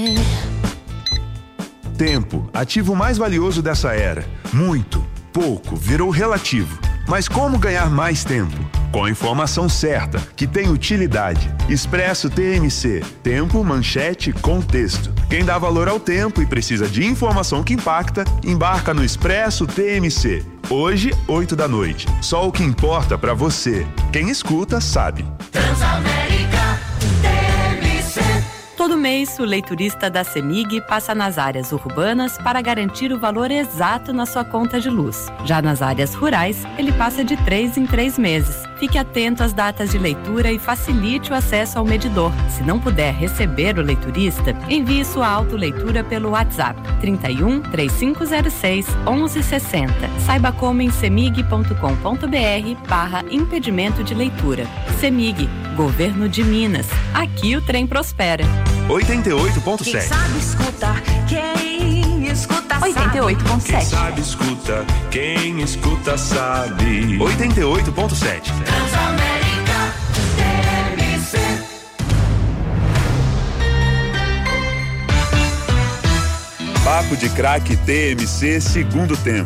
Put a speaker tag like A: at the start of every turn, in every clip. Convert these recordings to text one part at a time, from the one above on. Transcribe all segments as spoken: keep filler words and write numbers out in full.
A: Tempo, ativo mais valioso dessa era. Muito, pouco, virou relativo. Mas como ganhar mais tempo? Com a informação certa, que tem utilidade. Expresso T M C. Tempo, manchete, contexto. Quem dá valor ao tempo e precisa de informação que impacta, embarca no Expresso T M C. Hoje, oito da noite. Só o que importa pra você. Quem escuta, sabe.
B: Transamérica T M C.
C: Todo mês, o leiturista da CEMIG passa nas áreas urbanas para garantir o valor exato na sua conta de luz. Já nas áreas rurais, ele passa de três em três meses. Fique atento às datas de leitura e facilite o acesso ao medidor. Se não puder receber o leiturista, envie sua autoleitura pelo WhatsApp trinta e um, trinta e cinco zero seis, onze sessenta. Saiba como em cemig ponto com ponto br barra impedimento de leitura. CEMIG, Governo de Minas. Aqui o trem prospera.
A: oitenta e oito ponto sete.
B: Quem sabe escutar, quem escuta sabe.
C: oitenta e oito ponto
D: Quem
C: sete.
D: sabe escuta, quem escuta sabe.
A: oitenta e oito ponto sete.
B: Transamérica T M C.
A: Papo de Craque T M C, segundo tempo.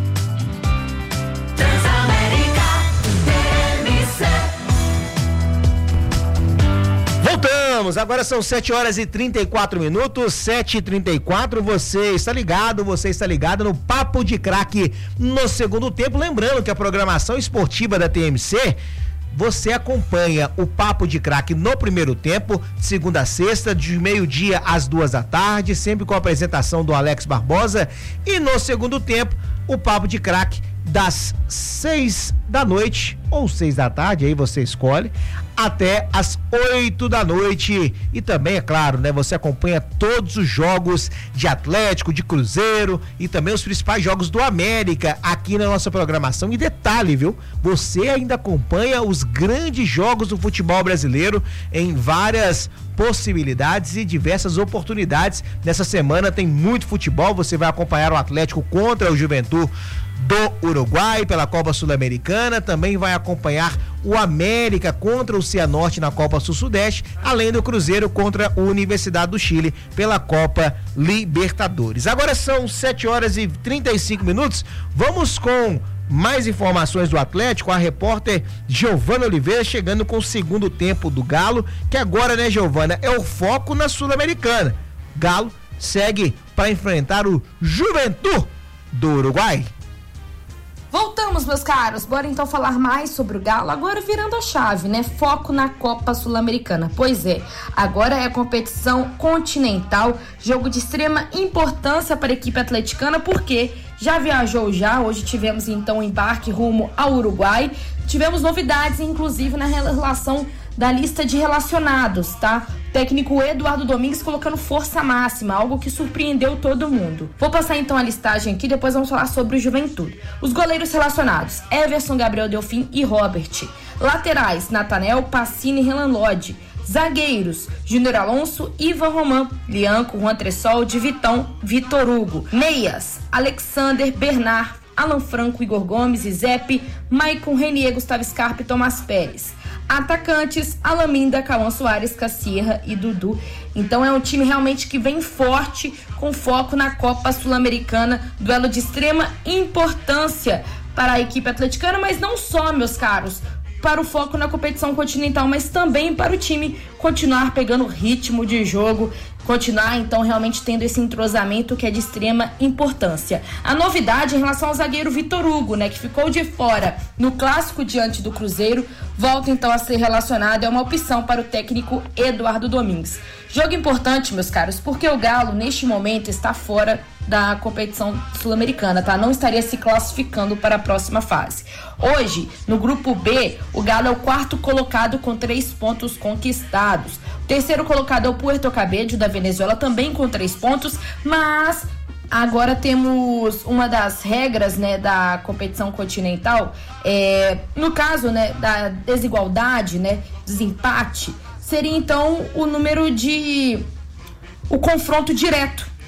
B: Transamérica T M C.
E: Voltamos, agora são sete horas e trinta e quatro minutos, sete e trinta e quatro, você está ligado, você está ligado no Papo de Craque no segundo tempo, lembrando que a programação esportiva da T M C, você acompanha o Papo de Craque no primeiro tempo, de segunda a sexta, de meio-dia às duas da tarde, sempre com a apresentação do Alex Barbosa, e no segundo tempo, o Papo de Craque das seis da noite ou seis da tarde, aí você escolhe, até as oito da noite. E também, é claro, né, você acompanha todos os jogos de Atlético, de Cruzeiro e também os principais jogos do América aqui na nossa programação. E detalhe, viu? Você ainda acompanha os grandes jogos do futebol brasileiro em várias possibilidades e diversas oportunidades. Nessa semana tem muito futebol, você vai acompanhar o Atlético contra o Juventude do Uruguai pela Copa Sul-Americana, também vai acompanhar o América contra o Cianorte na Copa Sul-Sudeste, além do Cruzeiro contra a Universidade do Chile pela Copa Libertadores. Agora são sete horas e trinta e cinco minutos, vamos com mais informações do Atlético, a repórter Giovana Oliveira chegando com o segundo tempo do Galo, que agora, né, Giovana, é o foco na Sul-Americana. Galo segue para enfrentar o Juventude do Uruguai.
F: Voltamos, meus caros, bora então falar mais sobre o Galo, agora virando a chave, né? Foco na Copa Sul-Americana. Pois é, agora é a competição continental, jogo de extrema importância para a equipe atleticana, porque já viajou já, hoje tivemos então o embarque rumo ao Uruguai, tivemos novidades, inclusive na relação da lista de relacionados, tá? O técnico Eduardo Domingues colocando força máxima, algo que surpreendeu todo mundo. Vou passar então a listagem aqui, depois vamos falar sobre o Juventude. Os goleiros relacionados: Everson, Gabriel Delfim e Robert. Laterais: Natanel, Pacini e Renan Lodge. Zagueiros: Júnior Alonso, Ivan Roman, Lianco, Juan Tressol, de Vitão, Vitor Hugo. Meias: Alexander, Bernard, Alan Franco, Igor Gomes e Zepe, Maicon, Renier, Gustavo Scarpa e Tomás Pérez. Atacantes: Alaminda, Cauã Soares, Cassierra e Dudu. Então é um time realmente que vem forte, com foco na Copa Sul-Americana, duelo de extrema importância para a equipe atleticana, mas não só, meus caros, para o foco na competição continental, mas também para o time continuar pegando ritmo de jogo, continuar então realmente tendo esse entrosamento que é de extrema importância. A novidade em relação ao zagueiro Vitor Hugo, né, que ficou de fora no clássico diante do Cruzeiro, volta então a ser relacionado, é uma opção para o técnico Eduardo Domingues. Jogo importante, meus caros, porque o Galo neste momento está fora da competição sul-americana, tá? Não estaria se classificando para a próxima fase. Hoje, no grupo B, o Galo é o quarto colocado com três pontos conquistados. O terceiro colocado é o Puerto Cabello da Venezuela, também com três pontos, mas agora temos uma das regras, né, da competição continental, é, no caso, né, da desigualdade, né, desempate, seria então o número de o confronto direto.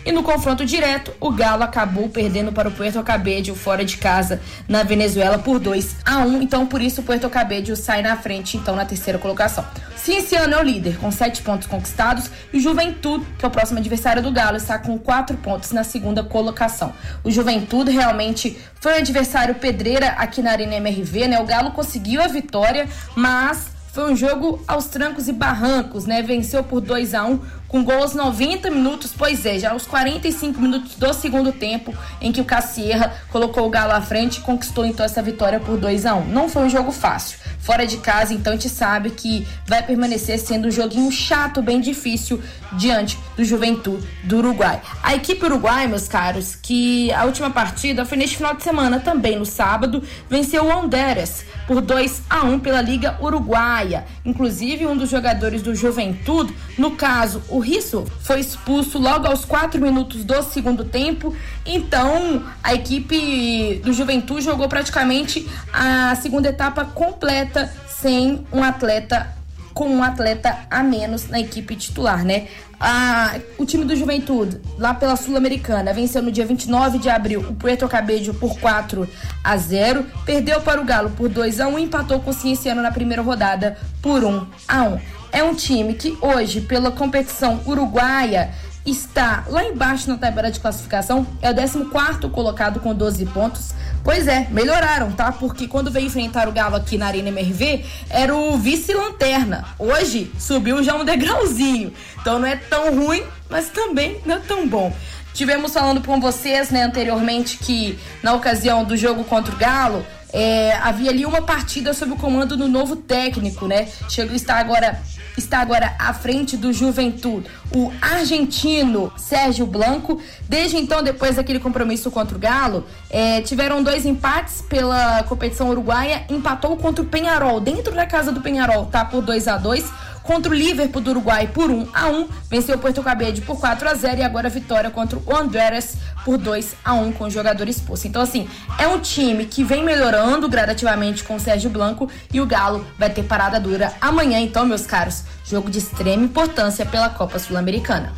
F: E no confronto direto, o Galo acabou perdendo para o Puerto Cabello fora de casa na Venezuela por dois a um. Então, por isso, o Puerto Cabello sai na frente, então, na terceira colocação. Cienciano é o líder, com sete pontos conquistados, e o Juventude, que é o próximo adversário do Galo, está com quatro pontos na segunda colocação. O Juventude realmente foi um adversário pedreira aqui na Arena M R V, né? O Galo conseguiu a vitória, mas foi um jogo aos trancos e barrancos, né? Venceu por dois a um, com gol aos noventa minutos, pois é, já aos quarenta e cinco minutos do segundo tempo, em que o Cassierra colocou o Galo à frente e conquistou então essa vitória por dois a um. Não foi um jogo fácil. Fora de casa, então a gente sabe que vai permanecer sendo um joguinho chato, bem difícil, diante do Juventude do Uruguai. A equipe uruguai, meus caros, que a última partida foi neste final de semana, também no sábado, venceu o Honduras por dois a um pela Liga Uruguaia. Inclusive, um dos jogadores do Juventude, no caso, o Risso, foi expulso logo aos quatro minutos do segundo tempo. Então, a equipe do Juventude jogou praticamente a segunda etapa completa sem um atleta, com um atleta a menos na equipe titular, né? Ah, o time do Juventude, lá pela Sul-Americana, venceu no dia vinte e nove de abril o Puerto Cabello por quatro a zero, perdeu para o Galo por dois a um e empatou com o Cienciano na primeira rodada por um a um. É um time que hoje, pela competição uruguaia, está lá embaixo na tabela de classificação, é o décimo quarto colocado com doze pontos. Pois é, melhoraram, tá? Porque quando veio enfrentar o Galo aqui na Arena M R V, era o vice-lanterna. Hoje, subiu já um degrauzinho. Então não é tão ruim, mas também não é tão bom. Tivemos falando com vocês, né, anteriormente, que na ocasião do jogo contra o Galo, é, havia ali uma partida sob o comando do novo técnico, né? Chegou, está agora... Está agora à frente do Juventude o argentino Sérgio Blanco. Desde então, depois daquele compromisso contra o Galo, é, tiveram dois empates pela competição uruguaia. Empatou contra o Peñarol, dentro da casa do Peñarol, tá? Por dois a dois. Contra o Liverpool do Uruguai por um a um. Venceu o Puerto Cabello por quatro a zero. E agora a vitória contra o Honduras por dois a um, com o jogador expulso. Então, assim, é um time que vem melhorando gradativamente com o Sérgio Blanco. E o Galo vai ter parada dura amanhã. Então, meus caros, jogo de extrema importância pela Copa Sul-Americana.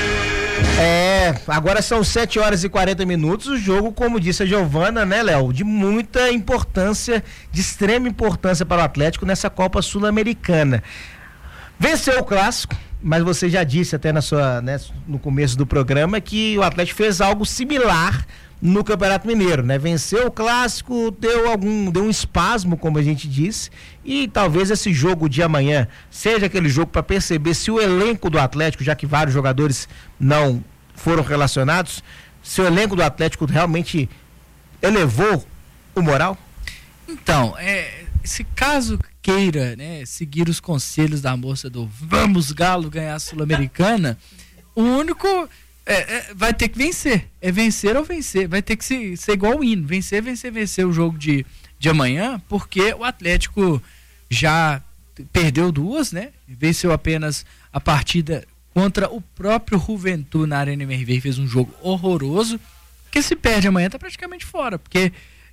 E: É, agora são sete horas e quarenta minutos. O jogo, como disse a Giovana, né, Léo, de muita importância, de extrema importância para o Atlético nessa Copa Sul-Americana. Venceu o clássico, mas você já disse até na sua, né, no começo do programa que o Atlético fez algo similar no Campeonato Mineiro, né? Venceu o clássico, deu algum, deu um espasmo, como a gente disse, e talvez esse jogo de amanhã seja aquele jogo para perceber se o elenco do Atlético, já que vários jogadores não foram relacionados, se o elenco do Atlético realmente elevou o moral.
G: Então, é, se caso queira, né, seguir os conselhos da moça do Vamos Galo ganhar a Sul-Americana, o único é, é, vai ter que vencer, é vencer ou vencer, vai ter que ser, ser igual o hino, vencer, vencer, vencer o jogo de, de amanhã, porque o Atlético já perdeu duas, né, venceu apenas a partida contra o próprio Juventude na Arena M R V e fez um jogo horroroso, que se perde amanhã tá praticamente fora, porque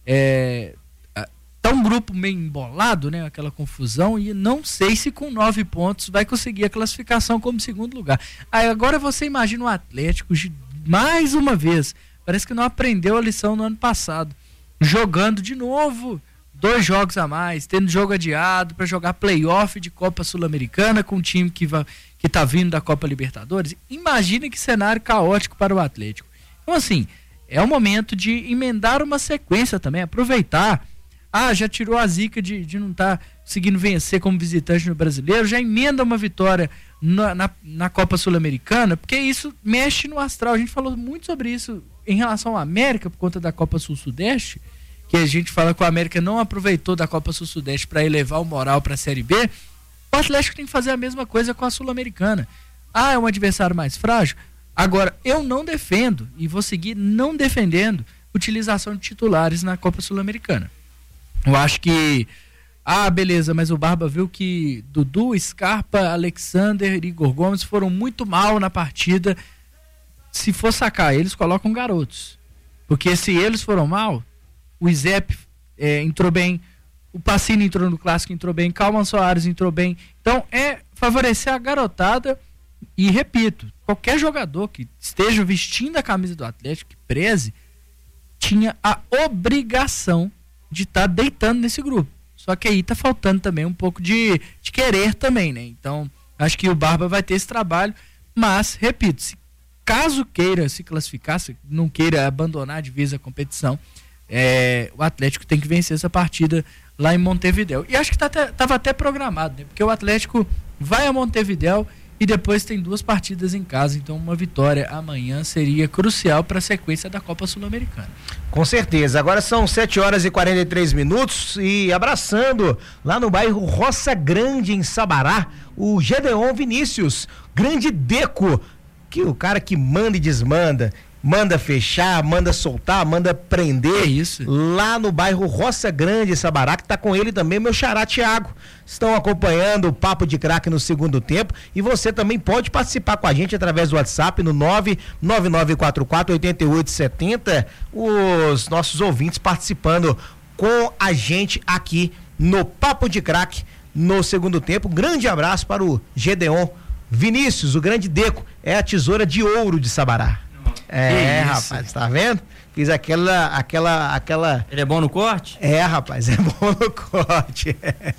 G: é, tá um grupo meio embolado, né? Aquela confusão, e não sei se com nove pontos vai conseguir a classificação como segundo lugar. Aí agora você imagina o Atlético, mais uma vez, parece que não aprendeu a lição no ano passado, jogando de novo, dois jogos a mais, tendo jogo adiado para jogar playoff de Copa Sul-Americana com um time que, vai, que tá vindo da Copa Libertadores. Imagina que cenário caótico para o Atlético. Então, assim, é o momento de emendar uma sequência também, aproveitar. Ah, já tirou a zica de, de não estar tá conseguindo vencer como visitante no Brasileiro, já emenda uma vitória na, na, na Copa Sul-Americana, porque isso mexe no astral. A gente falou muito sobre isso em relação à América, por conta da Copa Sul-Sudeste, que a gente fala que o América não aproveitou da Copa Sul-Sudeste para elevar o moral para a Série B. O Atlético tem que fazer a mesma coisa com a Sul-Americana. Ah, é um adversário mais frágil? Agora, eu não defendo, e vou seguir não defendendo, utilização de titulares na Copa Sul-Americana. Eu acho que, ah, beleza, mas o Barba viu que Dudu, Scarpa, Alexander e Igor Gomes foram muito mal na partida. Se for sacar eles, colocam garotos. Porque se eles foram mal, o Izep é, entrou bem, o Pacini entrou no clássico, entrou bem, Calman Soares entrou bem. Então é favorecer a garotada E repito, qualquer jogador que esteja vestindo a camisa do Atlético, que preze, tinha a obrigação de estar tá deitando nesse grupo. Só que aí tá faltando também um pouco de, de querer também, né? Então, acho que o Barba vai ter esse trabalho, mas, repito, se caso queira se classificar, se não queira abandonar de vez a competição, é, o Atlético tem que vencer essa partida lá em Montevidéu. E acho que tá até, tava até programado, né? Porque o Atlético vai a Montevidéu e depois tem duas partidas em casa, então uma vitória amanhã seria crucial para a sequência da Copa Sul-Americana.
E: Com certeza. Agora são sete horas e quarenta e três minutos e abraçando lá no bairro Roça Grande, em Sabará, o Gedeon Vinícius, grande Deco, que o cara que manda e desmanda, manda fechar, manda soltar, manda prender.
G: É isso.
E: Lá no bairro Roça Grande, Sabará, que tá com ele também meu xará Thiago. Estão acompanhando o Papo de Craque no segundo tempo e você também pode participar com a gente através do WhatsApp no nove nove nove quatro quatro oito oito sete zero, os nossos ouvintes participando com a gente aqui no Papo de Craque no segundo tempo. Um grande abraço para o Gedeon Vinícius, o grande Deco, é a tesoura de ouro de Sabará. É, rapaz, tá vendo? Fiz aquela, aquela, aquela...
H: Ele é bom no corte?
E: É, rapaz, é bom no corte.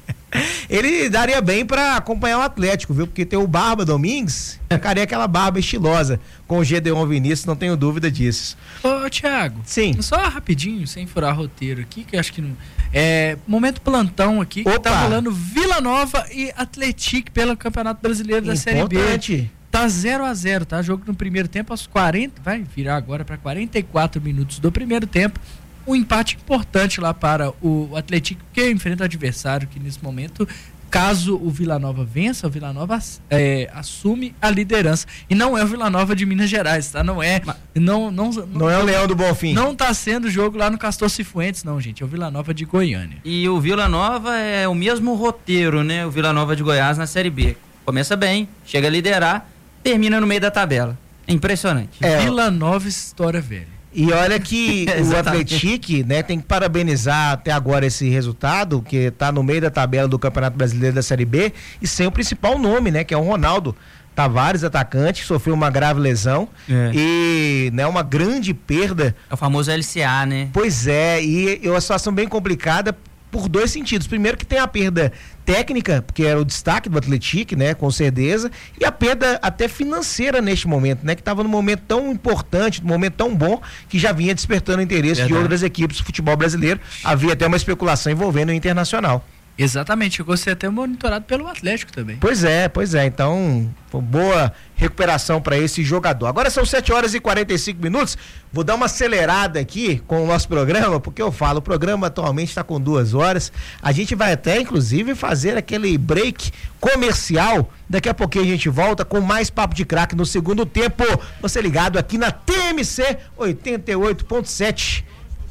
E: Ele daria bem pra acompanhar o Atlético, viu? Porque tem o Barba Domingues, ficaria aquela barba estilosa com o Gedeon Vinícius, não tenho dúvida disso.
G: Ô, Thiago.
E: Sim.
G: Só rapidinho, sem furar roteiro aqui, que eu acho que não... É, momento plantão aqui, que
E: Opa.
G: tá rolando Vila Nova e Atlético pelo Campeonato Brasileiro da Série B.
E: Importante.
G: Tá zero a zero, tá? Jogo no primeiro tempo aos quarenta, vai virar agora para quarenta e quatro minutos do primeiro tempo. Um empate importante lá para o Atlético, que enfrenta o adversário que nesse momento, caso o Vila Nova vença, o Vila Nova é, assume a liderança. E não é o Vila Nova de Minas Gerais, tá? Não é, não, não, não,
E: Não é o Leão do Bonfim.
G: Não tá sendo jogo lá no Castor Cifuentes, não, gente. É o Vila Nova de Goiânia.
H: E o Vila Nova é o mesmo roteiro, né? O Vila Nova de Goiás na Série B. Começa bem, chega a liderar, termina no meio da tabela. É impressionante.
E: É,
G: Vila Nova, história velha.
E: E olha que o Atlético, né, tem que parabenizar até agora esse resultado, que está no meio da tabela do Campeonato Brasileiro da Série B, e sem o principal nome, né, que é o Ronaldo Tavares, atacante, que sofreu uma grave lesão
H: É.
E: e, né, uma grande perda.
H: É o famoso L C A, né?
E: Pois é, e é uma situação bem complicada por dois sentidos. Primeiro que tem a perda técnica, porque era o destaque do Atlético, né, com certeza, e a perda até financeira neste momento, né, que estava num momento tão importante, num momento tão bom, que já vinha despertando o interesse
H: Verdade.
E: de outras equipes do futebol brasileiro. Havia até uma especulação envolvendo o Internacional.
G: Exatamente, chegou a ser até monitorado pelo Atlético também.
E: Pois é, pois é, então foi boa recuperação para esse jogador. Agora são sete horas e quarenta e cinco minutos, vou dar uma acelerada aqui com o nosso programa, porque eu falo, o programa atualmente está com duas horas, a gente vai até inclusive fazer aquele break comercial, daqui a pouquinho a gente volta com mais Papo de Craque no segundo tempo, você ligado aqui na T M C oitenta e oito ponto sete.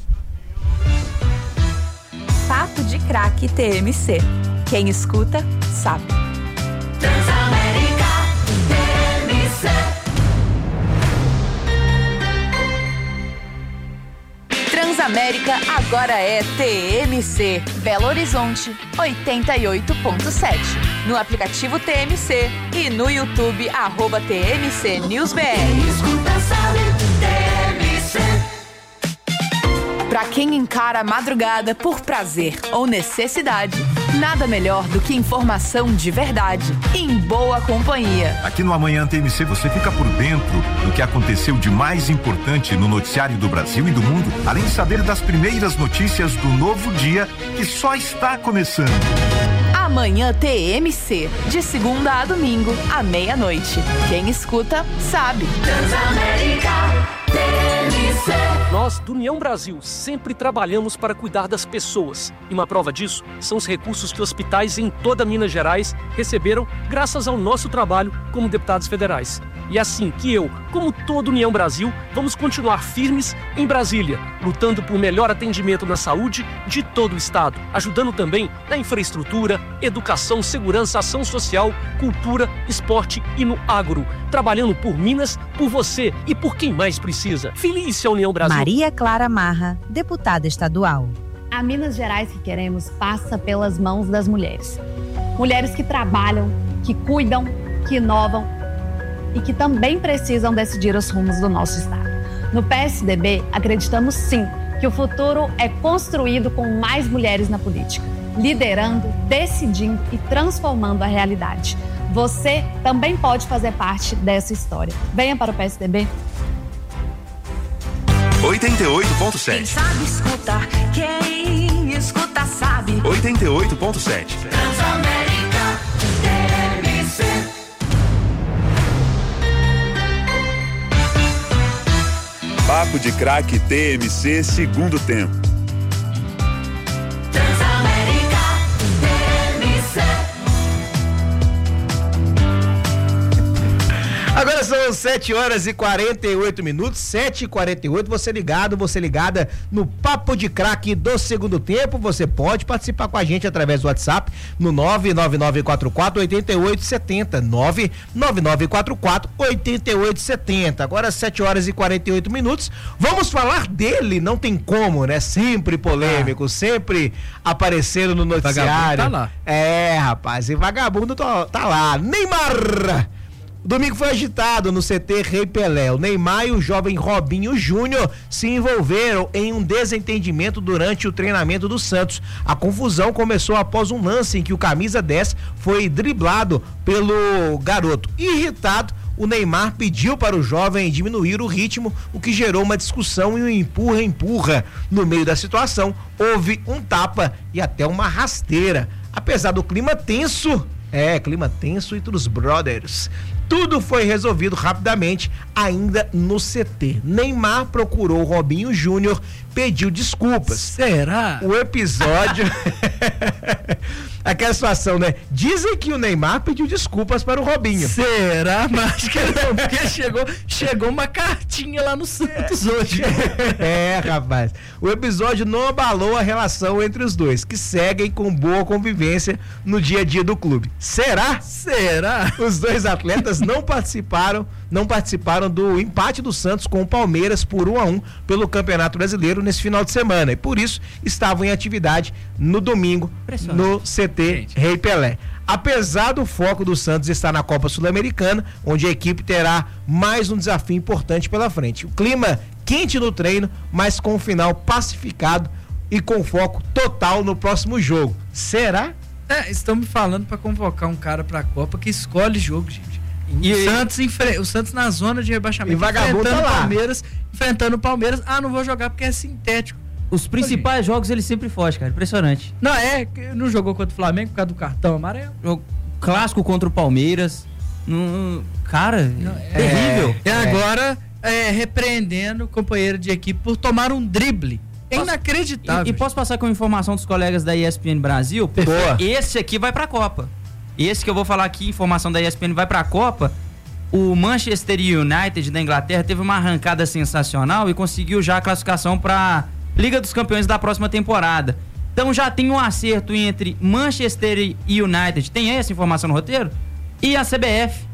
B: Papo de Craque T M C. Quem escuta, sabe.
I: Transamérica T M C.
B: Transamérica agora é T M C. Belo Horizonte, oitenta e oito ponto sete. No aplicativo T M C e no YouTube, arroba T M C News B R.
I: Quem escuta sabe, T M C.
B: Pra quem encara a madrugada por prazer ou necessidade, nada melhor do que informação de verdade, em boa companhia.
A: Aqui no Amanhã T M C você fica por dentro do que aconteceu de mais importante no noticiário do Brasil e do mundo, além de saber das primeiras notícias do novo dia que só está começando.
B: Amanhã T M C, de segunda a domingo, à meia-noite. Quem escuta, sabe.
I: Transamérica T M C.
J: Nós, do União Brasil, sempre trabalhamos para cuidar das pessoas. E uma prova disso são os recursos que hospitais em toda Minas Gerais receberam graças ao nosso trabalho como deputados federais. E é assim que eu, como todo União Brasil, vamos continuar firmes em Brasília, lutando por melhor atendimento na saúde de todo o estado, ajudando também na infraestrutura, educação, segurança, ação social, cultura, esporte e no agro, trabalhando por Minas, por você e por quem mais precisa. Feliz a União Brasil.
K: Maria Clara Marra, deputada estadual.
L: A Minas Gerais que queremos passa pelas mãos das mulheres. Mulheres que trabalham, que cuidam, que inovam e que também precisam decidir os rumos do nosso estado. No P S D B, acreditamos sim que o futuro é construído com mais mulheres na política, liderando, decidindo e transformando a realidade. Você também pode fazer parte dessa história. Venha para o P S D B.
A: oitenta e oito ponto sete.
I: Quem sabe escuta, quem escuta sabe.
A: oitenta e oito ponto sete.
I: Transamérica T M C.
A: Papo de Craque T M C, segundo tempo.
I: Transamérica T M C.
E: Agora são sete horas e quarenta e oito minutos, sete e quarenta e oito, você ligado, você ligada no Papo de Craque do segundo tempo. Você pode participar com a gente através do WhatsApp no nove nove nove quatro quatro oito oito sete zero, nove nove nove quatro quatro oito oito sete zero. Agora sete horas e quarenta e oito minutos, vamos falar dele, não tem como, né? Sempre polêmico, ah. sempre aparecendo no noticiário.
G: Vagabundo tá lá.
E: É, rapaz, e vagabundo tá, tá lá. Neymar! O domingo foi agitado no C T Rei Pelé. O Neymar e o jovem Robinho Júnior se envolveram em um desentendimento durante o treinamento do Santos. A confusão começou após um lance em que o camisa dez foi driblado pelo garoto. Irritado, o Neymar pediu para o jovem diminuir o ritmo, o que gerou uma discussão e um empurra-empurra. No meio da situação, houve um tapa e até uma rasteira. Apesar do clima tenso, é, clima tenso entre os brothers, tudo foi resolvido rapidamente, ainda no C T. Neymar procurou o Robinho Júnior, pediu desculpas.
G: Será?
E: O episódio... Aquela situação, né? Dizem que o Neymar pediu desculpas para o Robinho.
G: Será? Mas acho que não, porque chegou, chegou uma cartinha lá no Santos hoje.
E: É, rapaz. O episódio não abalou a relação entre os dois, que seguem com boa convivência no dia a dia do clube. Será?
G: Será?
E: Os dois atletas não participaram, não participaram do empate do Santos com o Palmeiras por um a um pelo Campeonato Brasileiro nesse final de semana, e por isso estavam em atividade no domingo no C T Rei Pelé. Apesar do foco do Santos estar na Copa Sul-Americana, onde a equipe terá mais um desafio importante pela frente. O clima quente no treino, mas com o final pacificado e com foco total no próximo jogo. Será?
G: É, estão me falando para convocar um cara para a Copa que escolhe jogo, gente. E o Santos, enfre... o Santos na zona de rebaixamento,
E: e vagabundo
G: enfrentando
E: tá lá.
G: o Palmeiras, enfrentando o Palmeiras. Ah, não vou jogar porque é sintético.
H: Os principais Ô, jogos ele sempre foge, cara. Impressionante.
G: Não, é, não jogou contra o Flamengo por causa do cartão amarelo.
H: O clássico contra o Palmeiras. Hum, cara, não, é terrível.
G: E agora é, repreendendo o companheiro de equipe por tomar um drible. É posso, inacreditável.
H: E, e posso passar com informação dos colegas da E S P N Brasil?
E: Boa.
H: Esse aqui vai pra Copa. Esse que eu vou falar aqui, informação da E S P N, vai pra Copa. O Manchester United da Inglaterra teve uma arrancada sensacional e conseguiu já a classificação pra Liga dos Campeões da próxima temporada. Então já tem um acerto entre Manchester United, tem essa informação no roteiro? E a C B F.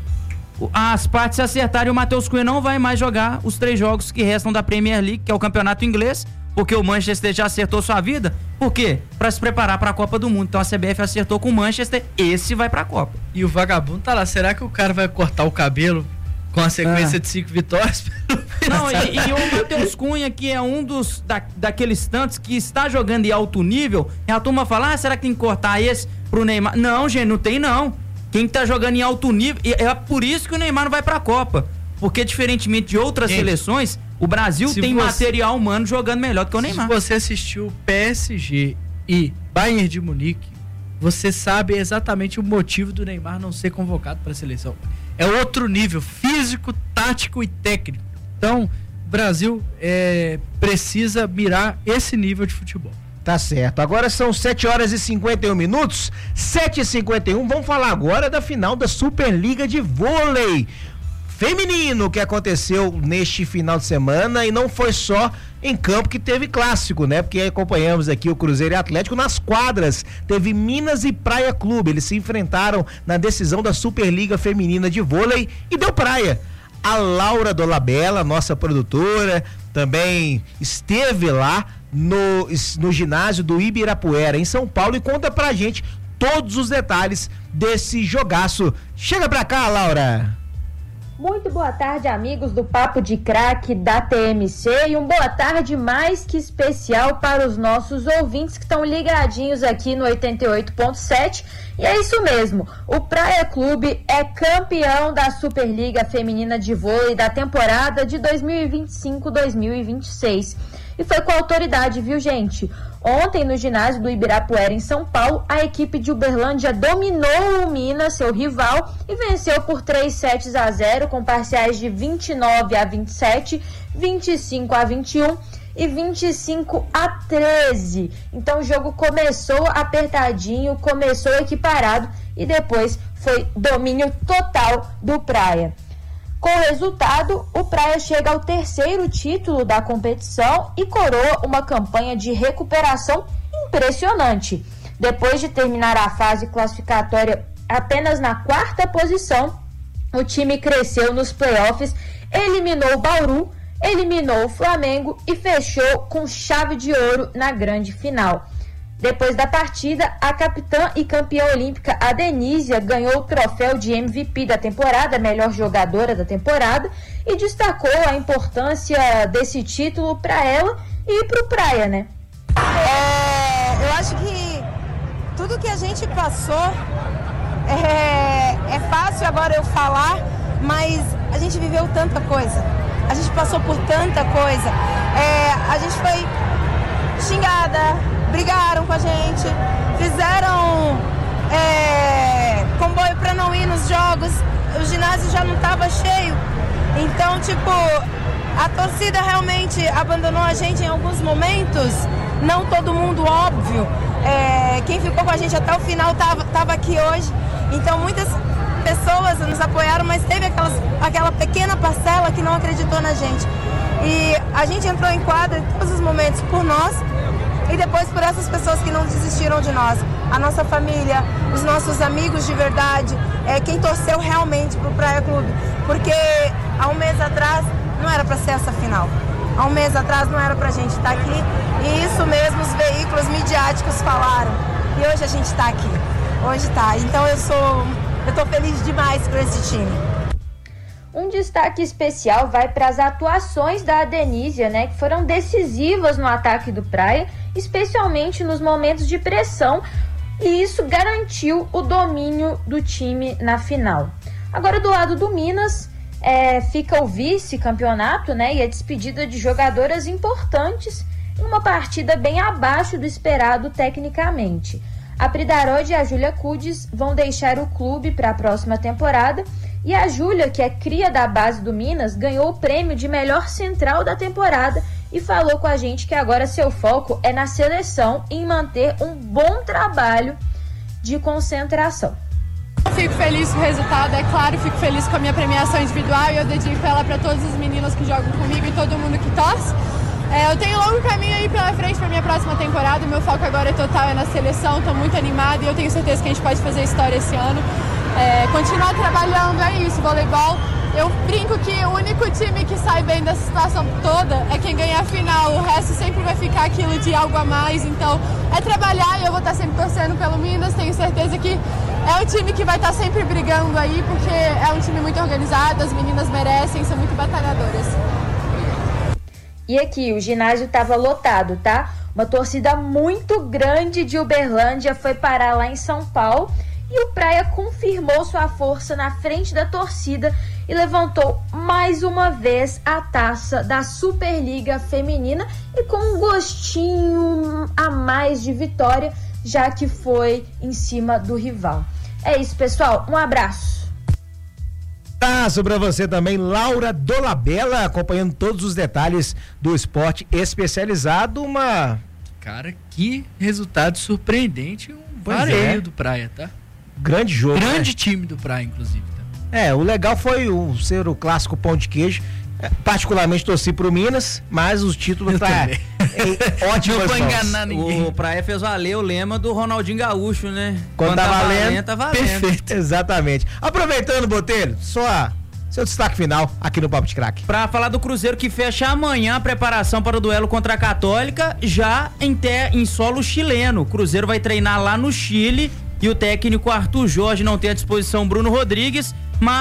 H: As partes se acertaram e o Matheus Cunha não vai mais jogar os três jogos que restam da Premier League, que é o campeonato inglês, porque o Manchester já acertou sua vida. Por quê? Pra se preparar pra Copa do Mundo. Então a C B F acertou com o Manchester, esse vai pra Copa.
G: E o vagabundo tá lá, será que o cara vai cortar o cabelo com a sequência ah. de cinco vitórias?
H: Não, e, e o Matheus Cunha, que é um dos da, daqueles tantos que está jogando em alto nível, e a turma fala, ah, será que tem que cortar esse pro Neymar? Não, gente, não tem não. Quem tá jogando em alto nível, é por isso que o Neymar não vai pra Copa. Porque diferentemente de outras gente, seleções, o Brasil tem você, material humano jogando melhor do que o Neymar.
G: Se você assistiu P S G e Bayern de Munique, você sabe exatamente o motivo do Neymar não ser convocado para a seleção. É outro nível físico, tático e técnico. Então, o Brasil é, precisa mirar esse nível de futebol.
E: Tá certo. Agora são sete horas e cinquenta e um minutos. sete e cinquenta e um. Vamos falar agora da final da Superliga de Vôlei Feminino que aconteceu neste final de semana, e não foi só em campo que teve clássico, né? Porque acompanhamos aqui o Cruzeiro e Atlético nas quadras. Teve Minas e Praia Clube. Eles se enfrentaram na decisão da Superliga Feminina de Vôlei e deu praia. A Laura Dolabella, nossa produtora, também esteve lá no, no ginásio do Ibirapuera, em São Paulo, e conta pra gente todos os detalhes desse jogaço. Chega pra cá, Laura!
F: Muito boa tarde, amigos do Papo de Craque da T M C, e um boa tarde mais que especial para os nossos ouvintes que estão ligadinhos aqui no oitenta e oito ponto sete. E é isso mesmo, o Praia Clube é campeão da Superliga Feminina de Vôlei da temporada de dois mil e vinte e cinco dois mil e vinte e seis. E foi com autoridade, viu, gente? Ontem, no ginásio do Ibirapuera, em São Paulo, a equipe de Uberlândia dominou o Minas, seu rival, e venceu por três sets a zero, com parciais de vinte e nove a vinte e sete, vinte e cinco a vinte e um e vinte e cinco a treze. Então o jogo começou apertadinho, começou equiparado e depois foi domínio total do Praia. Com o resultado, o Praia chega ao terceiro título da competição e coroa uma campanha de recuperação impressionante. Depois de terminar a fase classificatória apenas na quarta posição, o time cresceu nos playoffs, eliminou o Bauru, eliminou o Flamengo e fechou com chave de ouro na grande final. Depois da partida, a capitã e campeã olímpica Adenísia ganhou o troféu de M V P da temporada, melhor jogadora da temporada, e destacou a importância desse título para ela e para o Praia, né?
M: É, eu acho que tudo que a gente passou é, é fácil agora eu falar, mas a gente viveu tanta coisa, a gente passou por tanta coisa, é, a gente foi xingada, brigaram com a gente, fizeram é, comboio para não ir nos jogos, o ginásio já não estava cheio, então, tipo, a torcida realmente abandonou a gente em alguns momentos, não todo mundo, óbvio, é, quem ficou com a gente até o final estava tava aqui hoje, então muitas pessoas nos apoiaram, mas teve aquelas, aquela pequena parcela que não acreditou na gente, e a gente entrou em quadra em todos os momentos por nós, e depois por essas pessoas que não desistiram de nós, a nossa família, os nossos amigos de verdade, é, quem torceu realmente pro Praia Clube, porque há um mês atrás não era para ser essa final, há um mês atrás não era pra gente estar aqui, e isso mesmo os veículos midiáticos falaram, e hoje a gente está aqui, hoje tá, então eu sou, eu tô feliz demais por esse time.
F: Um destaque especial vai para as atuações da Adenísia, né, que foram decisivas no ataque do Praia, especialmente nos momentos de pressão, e isso garantiu o domínio do time na final. Agora, do lado do Minas, é, fica o vice-campeonato, né, e a despedida de jogadoras importantes em uma partida bem abaixo do esperado tecnicamente. A Pridarod e a Júlia Cudes vão deixar o clube para a próxima temporada, e a Júlia, que é cria da base do Minas, ganhou o prêmio de melhor central da temporada e falou com a gente que agora seu foco é na seleção e em manter um bom trabalho de concentração.
N: Eu fico feliz com o resultado, é claro, fico feliz com a minha premiação individual e eu dedico ela para todos os meninos que jogam comigo e todo mundo que torce. É, eu tenho um longo caminho aí pela frente para minha próxima temporada, o meu foco agora é total, é na seleção, estou muito animada e eu tenho certeza que a gente pode fazer história esse ano. É, continuar trabalhando, é isso, voleibol. Eu brinco que o único time que sai bem dessa situação toda é quem ganha a final, o resto sempre vai ficar aquilo de algo a mais, então é trabalhar e eu vou estar sempre torcendo pelo Minas, tenho certeza que é o time que vai estar sempre brigando aí, porque é um time muito organizado, as meninas merecem, são muito batalhadoras.
F: E aqui, o ginásio estava lotado, tá? Uma torcida muito grande de Uberlândia foi parar lá em São Paulo e o Praia confirmou sua força na frente da torcida e levantou mais uma vez a taça da Superliga Feminina e com um gostinho a mais de vitória, já que foi em cima do rival. É isso, pessoal. Um abraço.
E: Abraço pra você também, Laura Dolabella, acompanhando todos os detalhes do esporte especializado. Uma...
G: Cara, que resultado surpreendente, um
E: Pois
G: vareio
E: é.
G: do Praia, tá?
E: Grande jogo,
G: Grande
E: né?
G: time do Praia, inclusive. Tá?
E: É, o legal foi o, ser o clássico pão de queijo. É, particularmente torci pro Minas, mas os títulos
G: Eu
E: tá
G: também.
E: em ótimas
G: Não vou
E: mãos.
G: enganar ninguém.
H: O Praia fez valer o lema do Ronaldinho Gaúcho, né?
E: Quando, tá, valendo,
H: tá valendo.
E: Perfeito. Exatamente. Aproveitando, Botelho, só seu destaque final aqui no Papo de Craque.
H: Pra falar do Cruzeiro que fecha amanhã a preparação para o duelo contra a Católica, já em, te, em solo chileno. O Cruzeiro vai treinar lá no Chile e o técnico Arthur Jorge não tem à disposição Bruno Rodrigues, mas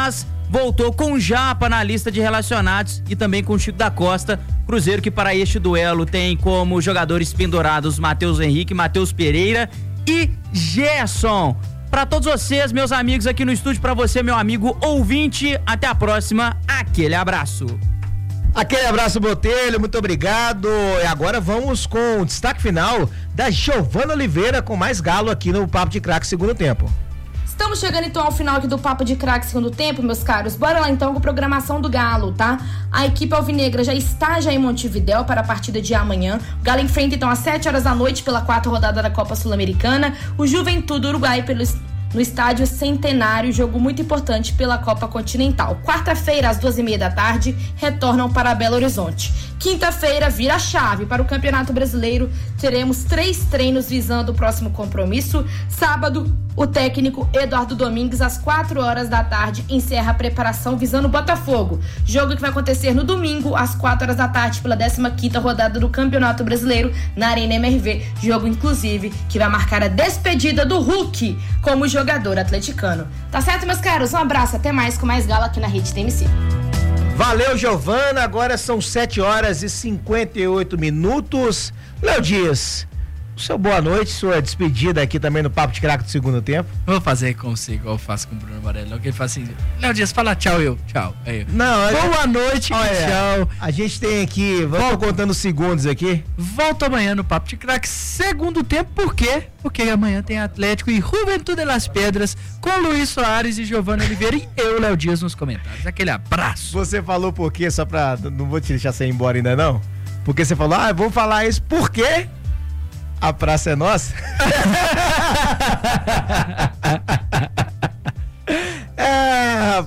H: voltou com Japa na lista de relacionados e também com Chico da Costa. Cruzeiro que para este duelo tem como jogadores pendurados Matheus Henrique, Matheus Pereira e Gerson. Para todos vocês, meus amigos aqui no estúdio, para você, meu amigo ouvinte, até a próxima, aquele abraço.
E: Aquele abraço, Botelho, muito obrigado. E agora vamos com o destaque final da Giovana Oliveira com mais Galo aqui no Papo de Craque segundo tempo.
F: Estamos chegando então ao final aqui do Papo de Craque segundo tempo, meus caros. Bora lá então com a programação do Galo, tá? A equipe alvinegra já está já em Montevidéu para a partida de amanhã. O Galo enfrenta então às sete horas da noite pela quarta rodada da Copa Sul-Americana o Juventude Uruguai pelo no estádio Centenário, jogo muito importante pela Copa Continental. Quarta-feira, às duas e meia da tarde, retornam para Belo Horizonte. Quinta-feira, vira a chave para o Campeonato Brasileiro. Teremos três treinos visando o próximo compromisso. Sábado, o técnico Eduardo Domingues, às quatro horas da tarde, encerra a preparação visando o Botafogo. Jogo que vai acontecer no domingo, às quatro horas da tarde, pela décima quinta rodada do Campeonato Brasileiro, na Arena M R V. Jogo, inclusive, que vai marcar a despedida do Hulk como jogador atleticano. Tá certo, meus caros? Um abraço, até mais com mais Galo aqui na Rede T M C.
E: Valeu, Giovana. Agora são sete horas e cinquenta e oito minutos. Léo Dias, seu boa noite, sua despedida aqui também no Papo de Craque do segundo tempo.
G: Vou fazer com você igual eu faço com o Bruno Varela, que ele fala assim, Léo Dias, fala tchau, eu, tchau. Aí,
E: não,
G: boa noite,
E: olha,
G: tchau.
E: A gente tem aqui, vamos contando segundos aqui.
G: Volto amanhã no Papo de Craque, segundo tempo, por quê? Porque amanhã tem Atlético e Juventude de Las Pedras com Luiz Soares e Giovana Oliveira e eu, Léo Dias, nos comentários. Aquele abraço.
E: Você falou por quê, só pra, não vou te deixar você ir embora ainda não, porque você falou, ah, vou falar isso, por quê? A praça é nossa?